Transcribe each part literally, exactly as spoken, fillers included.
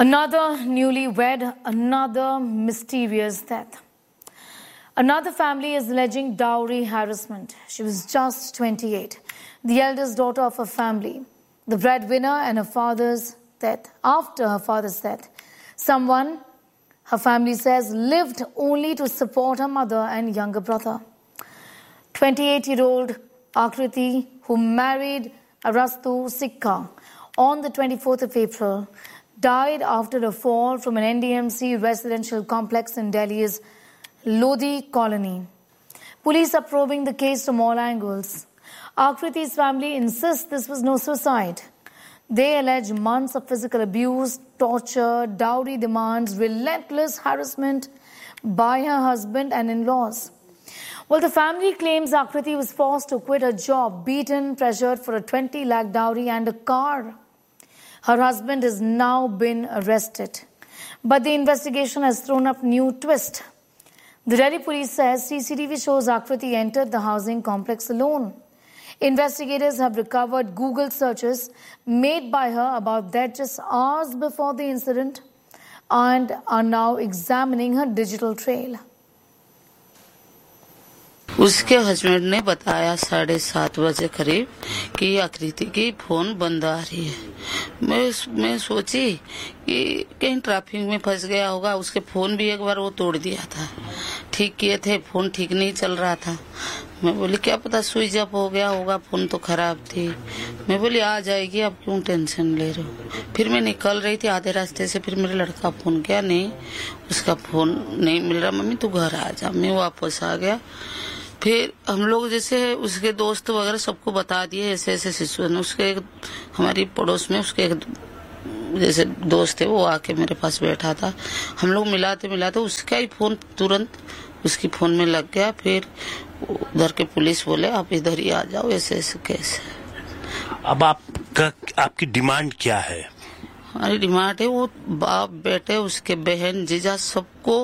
Another newlywed, another mysterious death. Another family is alleging dowry harassment. She was just twenty-eight, the eldest daughter of a family, the breadwinner, and her father's death. After her father's death, someone, her family says, lived only to support her mother and younger brother. twenty-eight-year-old Akriti, who married Arastu Sikka on the twenty-fourth of April, died after a fall from an N D M C residential complex in Delhi's Lodi colony. Police are probing the case from all angles. Akriti's family insists this was no suicide. They allege months of physical abuse, torture, dowry demands, relentless harassment by her husband and in-laws. Well, the family claims Akriti was forced to quit her job, beaten, pressured for a twenty lakh dowry and a car. Her husband has now been arrested. But the investigation has thrown up new twist. The Delhi police says C C T V shows Akriti entered the housing complex alone. Investigators have recovered Google searches made by her about that just hours before the incident and are now examining her digital trail. उसके husband ने बताया साढ़े सात बजे करीब कि आकृति की फोन बंद आ रही है। मैं मैं सोची कि कहीं ट्रैफिक में फंस गया होगा। उसके फोन भी एक बार वो तोड़ दिया था, ठीक किए थे, फोन ठीक नहीं चल रहा था। मैं बोली क्या पता स्विच ऑफ हो गया होगा, फोन तो खराब थी। मैं बोली आ जाएगी, अब क्यों टेंशन ले रहे हो। फिर मैं निकल रही थी आधे रास्ते से, फिर मेरा लड़का फोन किया, नहीं उसका फोन नहीं मिल रहा, मम्मी तू घर आ जा। मैं वापस आ गया। फिर हम लोग जैसे उसके दोस्त वगैरह सबको बता दिए ऐसे ऐसे सिचुएशन। उसके एक हमारी पड़ोस में उसके एक जैसे दोस्त थे, वो आके मेरे पास बैठा था। हम लोग मिलाते मिलाते उसका ही फोन तुरंत उसकी फोन में लग गया। फिर उधर के पुलिस बोले आप इधर ही आ जाओ, ऐसे ऐसे केस है। अब आपका आपकी डिमांड क्या है? हमारी डिमांड है वो बाप बेटे उसके बहन जीजा सबको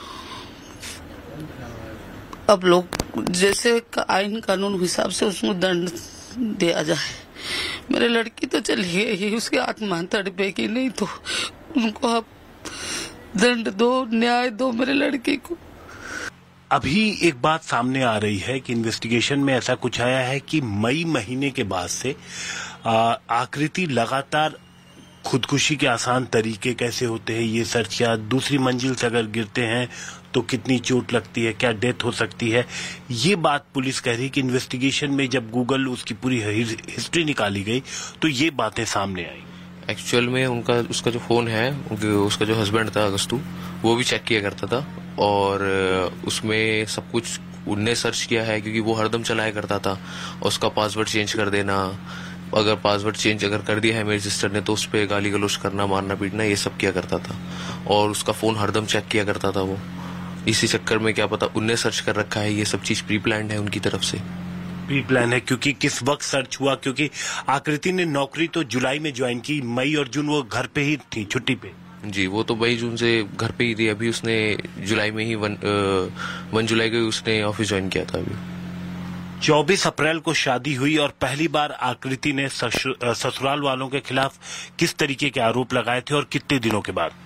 अब लोग जैसे आईन कानून हिसाब से उसको दंड दिया जाए। मेरे लड़की तो चली गई, उसकी आत्मा तड़पेगी, नहीं तो उनको आप दंड दो, न्याय दो मेरे लड़की को। अभी एक बात सामने आ रही है कि इन्वेस्टिगेशन में ऐसा कुछ आया है कि मई महीने के बाद से आकृति लगातार खुदकुशी के आसान तरीके कैसे होते हैं ये सर्च किया, दूसरी मंजिल से अगर गिरते हैं तो कितनी चोट लगती है, क्या डेथ हो सकती है, ये बात पुलिस कह रही है कि इन्वेस्टिगेशन में जब गूगल उसकी पूरी हिस्ट्री निकाली गई तो ये बातें सामने आई। एक्चुअल में उनका उसका जो फोन है, उसका जो हस्बैंड था अगस्तु, वो भी चेक किया करता था और उसमें सब कुछ उनने सर्च किया है क्योंकि वो हरदम चलाया करता था। और उसका पासवर्ड चेंज कर देना, अगर पासवर्ड चेंज अगर कर दिया है मेरी सिस्टर ने तो उस पर गाली गलौज करना, मारना पीटना, ये सब किया करता था। और उसका फोन हरदम चेक किया करता था वो। इसी चक्कर में क्या पता उनने सर्च कर रखा है, ये सब चीज प्री प्लान्ड है उनकी तरफ से। प्री प्लान है क्योंकि किस वक्त सर्च हुआ? क्योंकि आकृति ने नौकरी तो जुलाई में ज्वाइन की, मई और जून वो घर पे ही थी छुट्टी पे। जी, वो तो मई जून से घर पे ही थी। अभी उसने जुलाई में ही वन, वन जुलाई को उसने ऑफिस ज्वाइन किया था। अभी चौबीस अप्रैल को शादी हुई और पहली बार आकृति ने ससुराल वालों के खिलाफ किस तरीके के आरोप लगाए थे और कितने दिनों के बाद?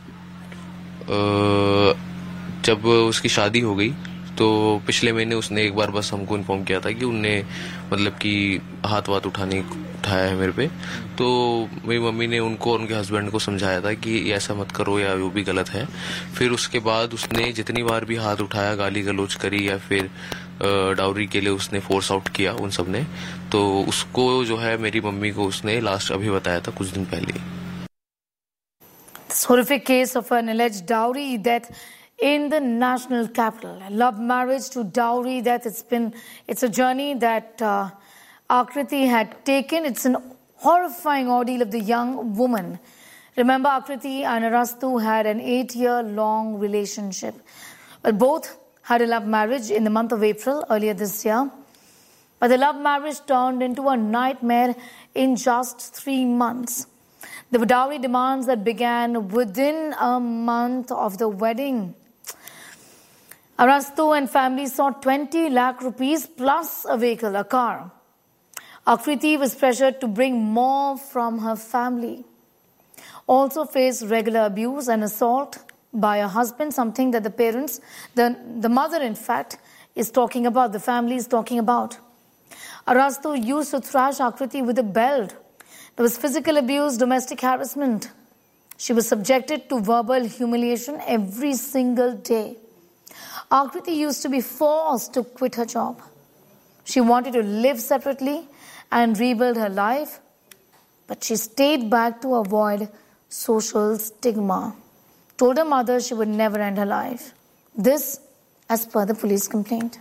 आ, जब उसकी शादी हो गई तो पिछले महीने उसने एक बार बस हमको इन्फॉर्म किया था कि उनने मतलब कि हाथ वाथ उठाने उठाया है मेरे पे। तो मेरी मम्मी ने उनको उनके हस्बैंड को समझाया था कि ऐसा मत करो या वो भी गलत है। फिर उसके बाद उसने जितनी बार भी हाथ उठाया, गाली गलौज करी या फिर डाउरी के लिए उसने फोर्स आउट किया उन सब ने, तो उसको जो है मेरी मम्मी को उसने लास्ट अभी बताया था कुछ दिन पहले। This horrific case of an alleged dowry death in the national capital. Love marriage to dowry death. It's been, it's a journey that uh, Akriti had taken. It's an horrifying ordeal of the young woman. Remember, Akriti and Arastu had an eight-year-long relationship. But both had a love marriage in the month of April earlier this year. But the love marriage turned into a nightmare in just three months. There were dowry demands that began within a month of the wedding. Arastu and family sought twenty lakh rupees plus a vehicle, a car. Akriti was pressured to bring more from her family. also face regular abuse and assault by her husband, something that the parents, the, the mother in fact, is talking about, the family is talking about. Arastu used to thrash Akriti with a belt. There was physical abuse, domestic harassment. She was subjected to verbal humiliation every single day. Akriti used to be forced to quit her job. She wanted to live separately and rebuild her life, but she stayed back to avoid social stigma. Told her mother she would never end her life. This as per the police complaint.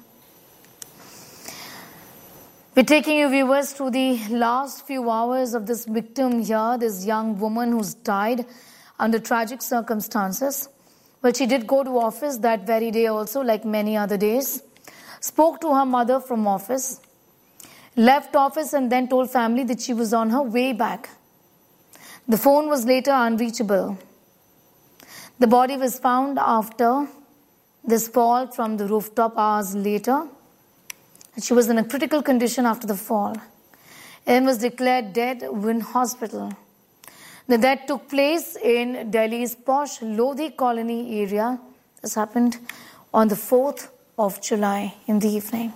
We're taking you viewers through the last few hours of this victim here, this young woman who's died under tragic circumstances. Well, she did go to office that very day also, like many other days. Spoke to her mother from office. Left office and then told family that she was on her way back. The phone was later unreachable. The body was found after this fall from the rooftop hours later. She was in a critical condition after the fall and was declared dead in hospital. The death took place in Delhi's posh Lodhi colony area. This happened on the fourth of July in the evening.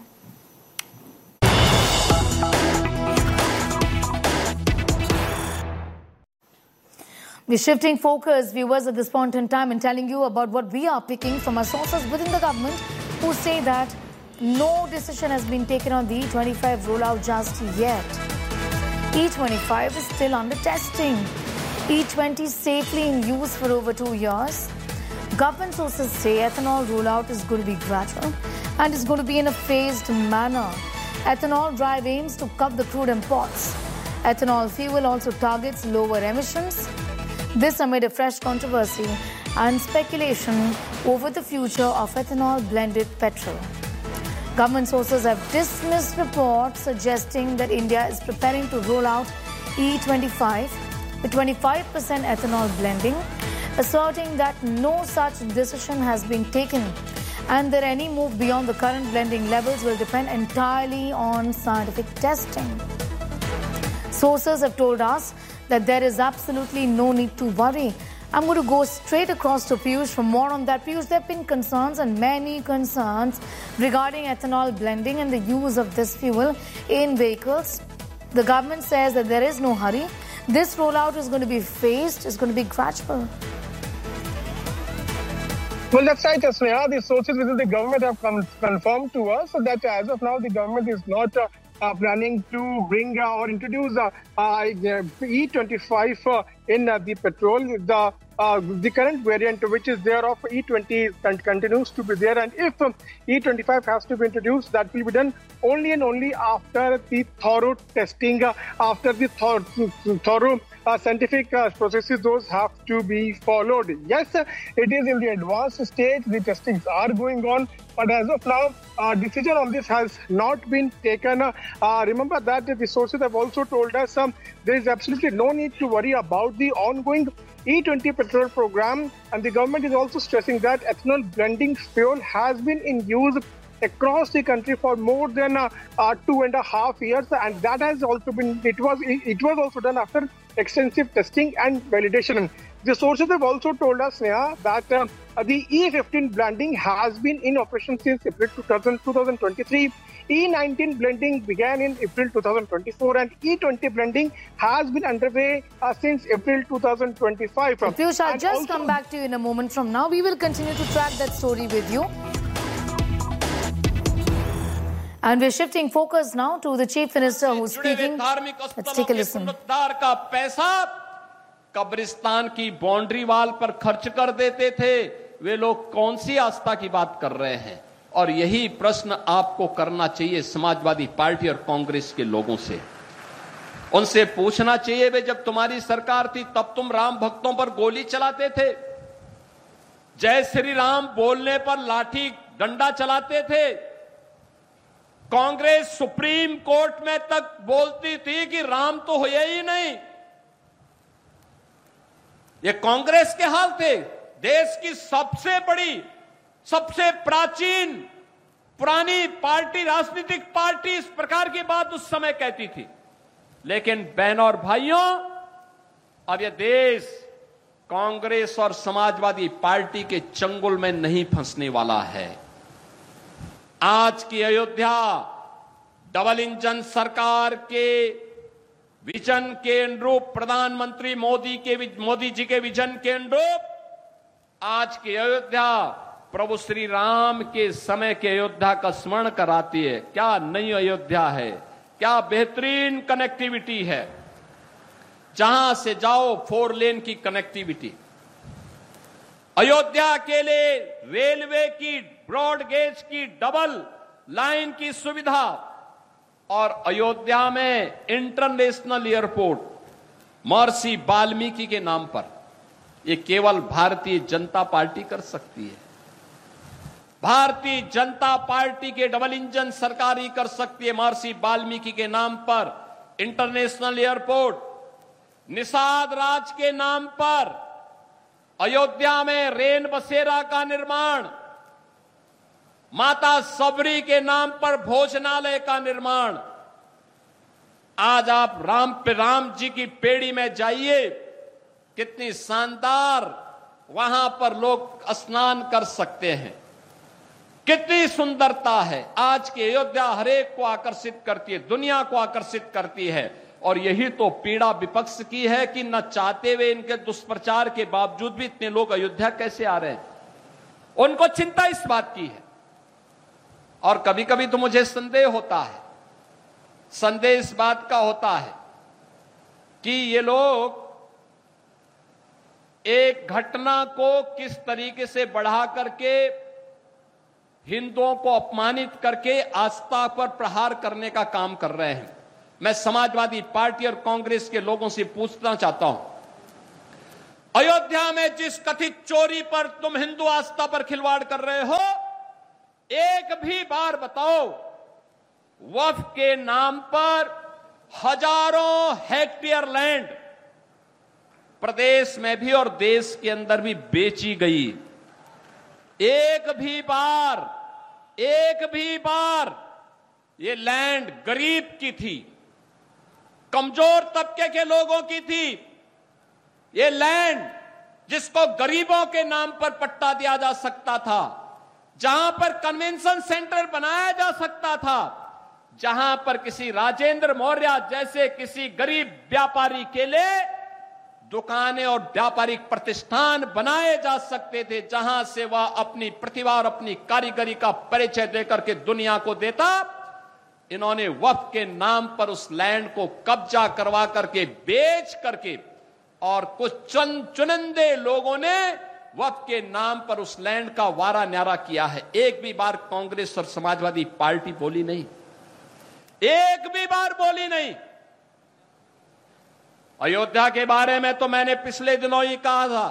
We're shifting focus, viewers, at this point in time and telling you about what we are picking from our sources within the government who say that no decision has been taken on the E twenty-five rollout just yet. E twenty-five is still under testing. E twenty safely in use for over two years. Government sources say ethanol rollout is going to be gradual and is going to be in a phased manner. Ethanol drive aims to cut the crude imports. Ethanol fuel also targets lower emissions. This amid a fresh controversy and speculation over the future of ethanol blended petrol. Government sources have dismissed reports suggesting that India is preparing to roll out E twenty-five with twenty-five percent ethanol blending, asserting that no such decision has been taken and that any move beyond the current blending levels will depend entirely on scientific testing. Sources have told us that there is absolutely no need to worry. I'm going to go straight across to Piyush for more on that. Piyush, there have been concerns and many concerns regarding ethanol blending and the use of this fuel in vehicles. The government says that there is no hurry. This rollout is going to be phased, it's going to be gradual. Well, that's right, Sneha. The sources within the government have con- confirmed to us that as of now, the government is not uh, uh, planning to bring uh, or introduce uh, uh, E twenty-five uh, in uh, the petrol. The uh, the current variant, which is there of E twenty, continues to be there. And if um, E twenty-five has to be introduced, that will be done only and only after the thorough testing, uh, after the thor- thorough uh, scientific uh, processes, those have to be followed. Yes, uh, it is in the advanced stage. The testings are going on. But as of now, uh, decision on this has not been taken. Uh, remember that the sources have also told us um, there is absolutely no need to worry about the ongoing E twenty petrol program. And the government is also stressing that ethanol blending fuel has been in use across the country for more than uh, uh, two and a half years. And that has also been, it was, it was also done after extensive testing and validation. The sources have also told us, Sneha, that uh, the E fifteen blending has been in operation since April twenty twenty-three. E nineteen blending began in April twenty twenty-four and E twenty blending has been underway uh, since April twenty twenty-five. So, Piyush, I'll and just also, come back to you in a moment from now. We will continue to track that story with you. And we're shifting focus now to the Chief Minister who's speaking. Let's take a listen. कब्रिस्तान की boundary wall पर खर्च कर देते थे, वे लोग कौन सी आस्था की बात कर रहे हैं? और यही प्रश्न आपको करना चाहिए समाजवादी पार्टी और कांग्रेस के लोगों से। उनसे पूछना चाहिए, वे जब तुम्हारी सरकार थी तब तुम राम भक्तों पर गोली चलाते थे, जय श्री राम बोलने पर लाठी डंडा चलाते थे, कांग्रेस सुप्रीम कोर्ट में तक बोलती थी कि राम तो हुए ही नहीं। ये कांग्रेस के हाल थे। देश की सबसे बड़ी, सबसे प्राचीन, पुरानी पार्टी, राजनीतिक पार्टी इस प्रकार की बात उस समय कहती थी। लेकिन बहनों और भाइयों, अब ये देश कांग्रेस और समाजवादी पार्टी के चंगुल में नहीं फंसने वाला है। आज की अयोध्या डबल इंजन सरकार के विजन के अनुरूप, प्रधानमंत्री मोदी के मोदी जी के विजन के अनुरूप आज की अयोध्या प्रभु श्री राम के समय के अयोध्या का स्मरण कराती है। क्या नई अयोध्या है, क्या बेहतरीन कनेक्टिविटी है। जहां से जाओ फोर लेन की कनेक्टिविटी, अयोध्या के लिए रेलवे की ब्रॉड गेज की डबल लाइन की सुविधा और अयोध्या में इंटरनेशनल एयरपोर्ट महर्षि वाल्मीकि के नाम पर, ये केवल भारतीय जनता पार्टी कर सकती है। भारतीय जनता पार्टी के डबल इंजन सरकार ही कर सकती है। महर्षि वाल्मीकि के नाम पर इंटरनेशनल एयरपोर्ट, निषाद राज के नाम पर अयोध्या में रेन बसेरा का निर्माण, माता सबरी के नाम पर भोजनालय का निर्माण। आज आप राम पे राम जी की पेड़ी में जाइए, कितनी शानदार वहां पर लोग स्नान कर सकते हैं, कितनी सुंदरता है। आज की अयोध्या हरेक को आकर्षित करती है, दुनिया को आकर्षित करती है। और यही तो पीड़ा विपक्ष की है कि न चाहते हुए इनके दुष्प्रचार के बावजूद भी इतने लोग अयोध्या कैसे आ रहे हैं। उनको चिंता इस बात की है। और कभी कभी तो मुझे संदेह होता है, संदेह इस बात का होता है कि ये लोग एक घटना को किस तरीके से बढ़ा करके हिंदुओं को अपमानित करके आस्था पर प्रहार करने का काम कर रहे हैं। मैं समाजवादी पार्टी और कांग्रेस के लोगों से पूछना चाहता हूं, अयोध्या में जिस कथित चोरी पर तुम हिंदू आस्था पर खिलवाड़ कर रहे हो, एक भी बार बताओ वक्फ के नाम पर हजारों हेक्टेयर लैंड प्रदेश में भी और देश के अंदर भी बेची गई। एक भी बार एक भी बार ये लैंड गरीब की थी, कमजोर तबके के लोगों की थी। ये लैंड जिसको गरीबों के नाम पर पट्टा दिया जा सकता था, जहां पर कन्वेंशन सेंटर बनाया जा सकता था, जहां पर किसी राजेंद्र मौर्य जैसे किसी गरीब व्यापारी के लिए दुकानें और व्यापारिक प्रतिष्ठान बनाए जा सकते थे, जहां से वह अपनी प्रतिभा और अपनी कारीगरी का परिचय देकर के दुनिया को देता। इन्होंने वक्फ के नाम पर उस लैंड को कब्जा करवा करके बेच करके, और कुछ चंद चुनिंदे लोगों ने वक्फ के नाम पर उस लैंड का वारा न्यारा किया है। एक भी बार कांग्रेस और समाजवादी पार्टी बोली नहीं, एक भी बार बोली नहीं। अयोध्या के बारे में तो मैंने पिछले दिनों ही कहा था,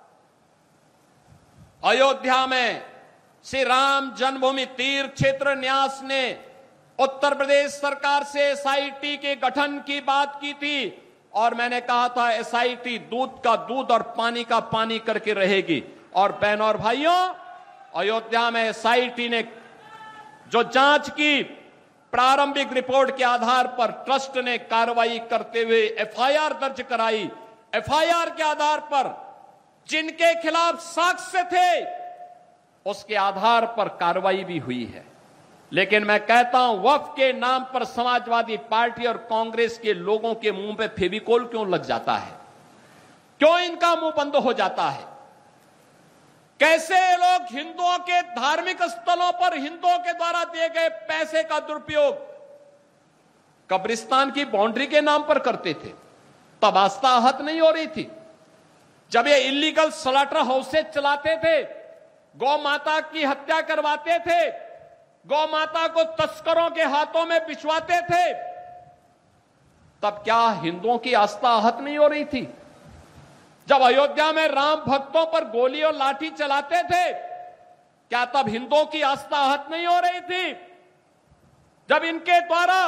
अयोध्या में श्री राम जन्मभूमि तीर्थ क्षेत्र न्यास ने उत्तर प्रदेश सरकार से एसआईटी के गठन की बात की थी, और मैंने कहा था एसआईटी दूध का दूध और पानी का पानी करके रहेगी। और बहनों और भाइयों, अयोध्या में एसआईटी ने जो जांच की, प्रारंभिक रिपोर्ट के आधार पर ट्रस्ट ने कार्रवाई करते हुए एफआईआर दर्ज कराई। एफआईआर के आधार पर जिनके खिलाफ साक्ष्य थे, उसके आधार पर कार्रवाई भी हुई है। लेकिन मैं कहता हूं, वक्फ के नाम पर समाजवादी पार्टी और कांग्रेस के लोगों के मुंह पे फेविकोल क्यों लग जाता है? क्यों इनका मुंह बंद हो जाता है? कैसे लोग हिंदुओं के धार्मिक स्थलों पर हिंदुओं के द्वारा दिए गए पैसे का दुरुपयोग कब्रिस्तान की बाउंड्री के नाम पर करते थे, तब आस्था आहत नहीं हो रही थी। जब ये इलीगल स्लॉटर हाउसेज चलाते थे, गौ माता की हत्या करवाते थे, गौ माता को तस्करों के हाथों में बिछवाते थे, तब क्या हिंदुओं की आस्था आहत नहीं हो रही थी? जब अयोध्या में राम भक्तों पर गोली और लाठी चलाते थे, क्या तब हिंदुओं की आस्था आहत नहीं हो रही थी? जब इनके द्वारा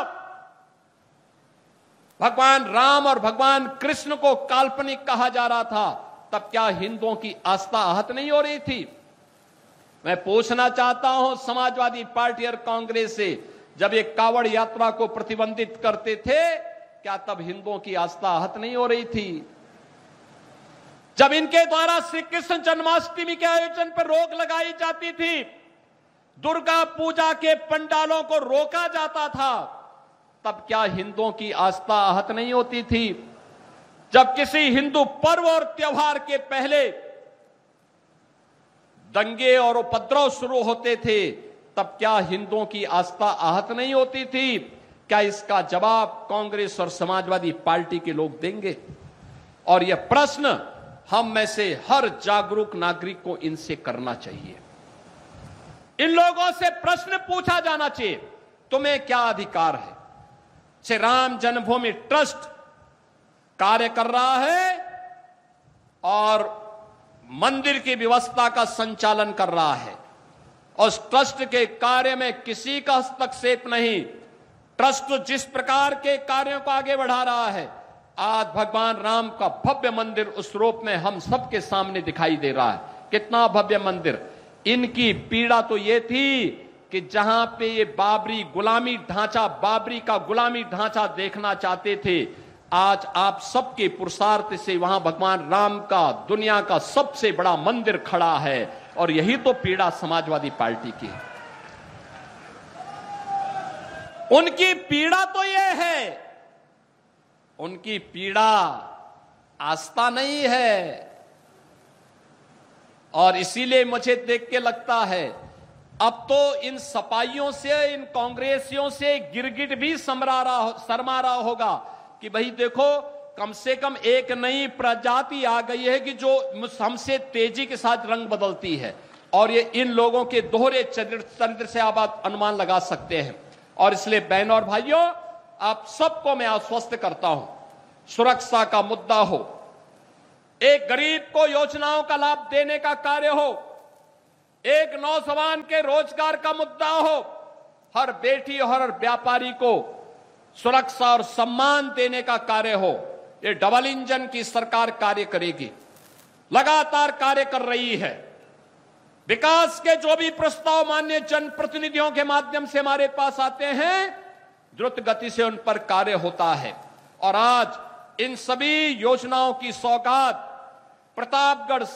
भगवान राम और भगवान कृष्ण को काल्पनिक कहा जा रहा था, तब क्या हिंदुओं की आस्था आहत नहीं हो रही थी? मैं पूछना चाहता हूं समाजवादी पार्टी और कांग्रेस से, जब ये कावड़ यात्रा को प्रतिबंधित करते थे, क्या तब हिंदुओं की आस्था आहत नहीं हो रही थी? जब इनके द्वारा श्री कृष्ण जन्माष्टमी के आयोजन पर रोक लगाई जाती थी, दुर्गा पूजा के पंडालों को रोका जाता था, तब क्या हिंदुओं की आस्था आहत नहीं होती थी? जब किसी हिंदू पर्व और त्योहार के पहले दंगे और उपद्रव शुरू होते थे, तब क्या हिंदुओं की आस्था आहत नहीं होती थी? क्या इसका जवाब कांग्रेस और समाजवादी पार्टी के लोग देंगे? और यह प्रश्न हम में से हर जागरूक नागरिक को इनसे करना चाहिए। इन लोगों से प्रश्न पूछा जाना चाहिए, तुम्हें क्या अधिकार है? श्री राम जन्मभूमि ट्रस्ट कार्य कर रहा है और मंदिर की व्यवस्था का संचालन कर रहा है। उस ट्रस्ट के कार्य में किसी का हस्तक्षेप नहीं। ट्रस्ट जिस प्रकार के कार्यों को आगे बढ़ा रहा है, आज भगवान राम का भव्य मंदिर उस रूप में हम सबके सामने दिखाई दे रहा है। कितना भव्य मंदिर! इनकी पीड़ा तो ये थी कि जहां पे ये बाबरी गुलामी ढांचा, बाबरी का गुलामी ढांचा देखना चाहते थे, आज आप सबके पुरुषार्थ से वहां भगवान राम का दुनिया का सबसे बड़ा मंदिर खड़ा है। और यही तो पीड़ा समाजवादी पार्टी की है। उनकी पीड़ा तो यह है, उनकी पीड़ा आस्था नहीं है। और इसीलिए मुझे देख के लगता है अब तो इन सपाइयों से, इन कांग्रेसियों से गिरगिट भी समरा रहा शर्मा रहा होगा कि भाई देखो, कम से कम एक नई प्रजाति आ गई है कि जो हमसे तेजी के साथ रंग बदलती है। और ये इन लोगों के दोहरे चरित्र से आप अनुमान लगा सकते हैं। और इसलिए बहनों और भाइयों, आप सबको मैं आश्वस्त करता हूं, सुरक्षा का मुद्दा हो, एक गरीब को योजनाओं का लाभ देने का कार्य हो, एक नौजवान के रोजगार का मुद्दा हो, हर बेटी और हर व्यापारी को सुरक्षा और सम्मान देने का कार्य हो, ये डबल इंजन की सरकार कार्य करेगी, लगातार कार्य कर रही है। विकास के जो भी प्रस्ताव माननीय जनप्रतिनिधियों के माध्यम से हमारे पास आते हैं, द्रुत गति से उन पर कार्य होता है। और आज इन सभी योजनाओं की सौगात प्रतापगढ़